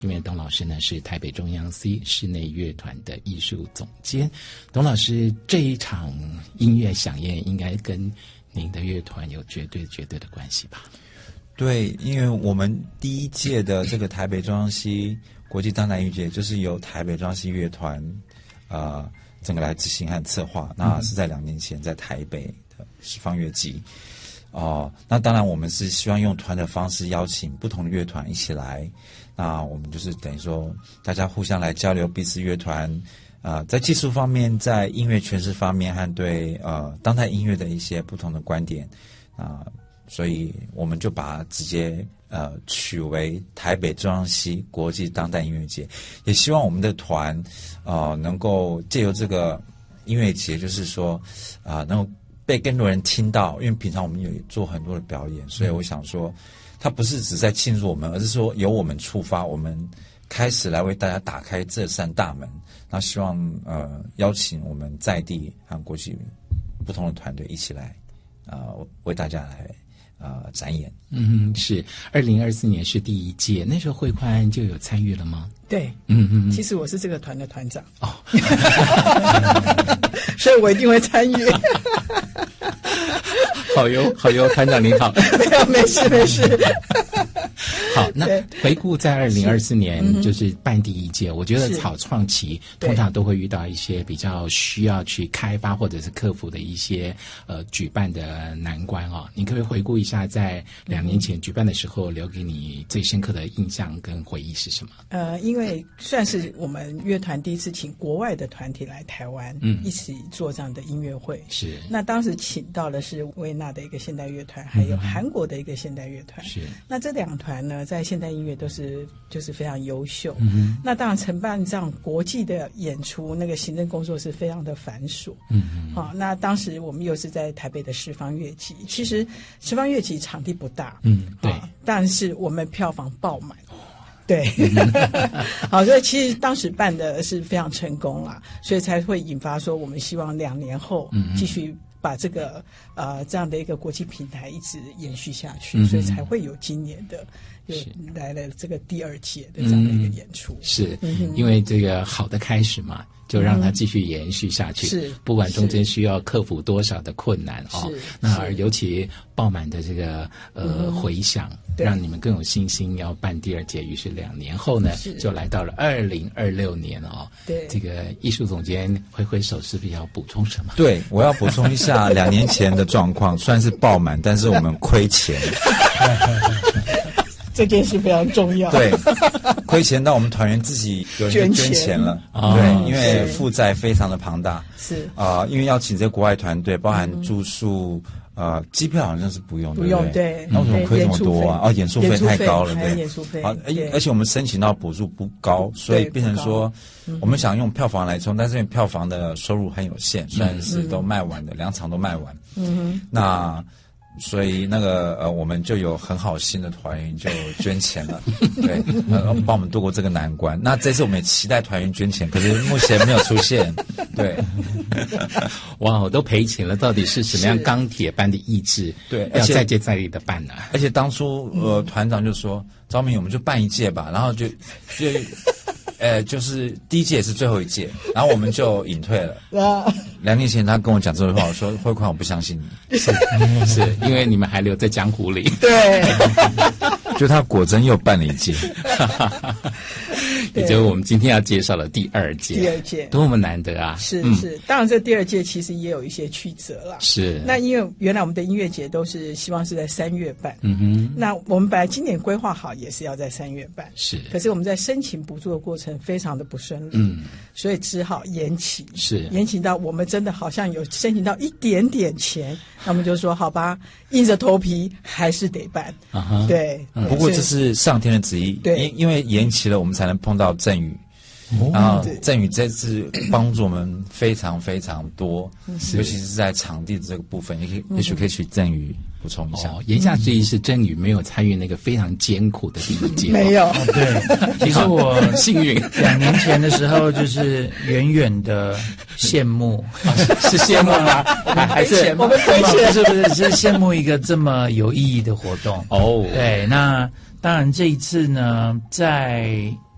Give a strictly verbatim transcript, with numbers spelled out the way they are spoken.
因为董老师呢是台北中央 C 室内乐团的艺术总监。董老师，这一场音乐飨宴应该跟您的乐团有绝对绝对的关系吧？ 对，因为我们第一届的这个台北中央 C 国际当代音乐节，就是由台北中央 C 乐团呃整个来执行和策划，那是在两年前在台北的十方乐季。哦、呃，那当然我们是希望用团的方式邀请不同的乐团一起来，那我们就是等于说大家互相来交流彼此乐团呃在技术方面，在音乐诠释方面和对呃当代音乐的一些不同的观点啊、呃，所以我们就把它直接呃取为台北中央 C 国际当代音乐节，也希望我们的团呃能够借由这个音乐节，就是说啊、呃、能够被更多人听到，因为平常我们有做很多的表演，所以我想说它不是只在庆祝我们，而是说由我们出发，我们开始来为大家打开这扇大门，那希望呃邀请我们在地和国际不同的团队一起来呃为大家来呃展演。 嗯，是二零二四年是第一届，那时候慧宽就有参与了吗？ 对， 嗯嗯， 其实我是这个团的团长哦， 所以我一定会参与。 好哟，好哟，团长您好。 没有，没事没事。 好，那回顾在二零二四年是就是办第一届，我觉得草创期通常都会遇到一些比较需要去开发或者是克服的一些呃举办的难关哦。你可不可以回顾一下，在两年前举办的时候，留给你最深刻的印象跟回忆是什么？ 呃，因为算是我们乐团第一次请国外的团体来台湾，嗯，一起做这样的音乐会。 是， 那当时请到的是维也纳的一个现代乐团，还有韩国的一个现代乐团。 是， 那这两团呢，在现代音乐都是就是非常优秀。 嗯， 那当然承办这样国际的演出，那个行政工作是非常的繁琐。嗯，好、哦，那当时我们又是在台北的十方乐集，其实十方乐集场地不大， 嗯，对， 哦、但是我们票房爆满。对，好，所以其实当时办的是非常成功啦，所以才会引发说我们希望两年后继续把这个呃这样的一个国际平台一直延续下去，嗯、所以才会有今年的又来了这个第二届的这样的一个演出。 嗯、是、嗯、因为这个好的开始嘛，就让它继续延续下去。是、嗯，不管中间需要克服多少的困难哦，那而尤其爆满的这个呃、嗯、回响。让你们更有信心要办第二届，于是两年后呢，就来到了二零二六年哦。 对， 这个艺术总监挥挥手，是不是要补充什么？ 对，我要补充一下两年前的状况，虽然是爆满，但是我们亏钱。 这件事非常重要。 对，亏钱到我们团员自己有人捐钱了。 哦、 对，因为负债非常的庞大。 是啊、呃，因为要请这个国外团队，包含住宿。嗯呃，机票好像是不用， 不用， 对，那为什么亏这么多啊？哦，演出费太高了，对， 演出费， 啊，而且我们申请到补助不高，所以变成说，我们想用票房来冲，但是因为票房的收入很有限，虽然是都卖完的，两场都卖完，嗯，那所以那个呃，我们就有很好心的团员就捐钱了，对，呃，帮我们度过这个难关。那这次我们也期待团员捐钱，可是目前没有出现，对。 哇，我都赔钱了，到底是什么样钢铁般的意志？ 对， 要再接再厉的办呢、啊？ 而且当初呃，团长就说：“昭明，我们就办一届吧。”然后就就呃，就是第一届也是最后一届，然后我们就隐退了。两年前他跟我讲这句话，我说：“慧宽，我不相信你。” 是是，因为你们还留在江湖里。 对， 就他果真又办了一届。 也就是我们今天要介绍的第二届， 第二届多么难得啊！ 是是，当然这第二届其实也有一些曲折啦。 是， 那因为原来我们的音乐节都是希望是在三月办， 嗯哼， 那我们本来今年规划好也是要在三月办， 是， 可是我们在申请补助的过程非常的不顺利，嗯，所以只好延期， 是延期到我们真的好像有申请到一点点钱，那我们就说好吧，硬着头皮还是得办， 啊哈， 对、 嗯，不过这是上天的旨意， 对， 因因为延期了，我们才能碰到振宇。然后振宇这次帮助我们非常非常多，尤其是在场地的这个部分，也可以也许可以请振宇补充一下。 哦，言下之意是振宇没有参与那个非常艰苦的第一届， 没有。 哦、对，其实我幸运两年前的时候就是远远的羡慕， 啊、是, 是羡慕吗？还还是我们亏钱？ 不是不是，是羡慕一个这么有意义的活动。 哦， 对，那当然这一次呢，在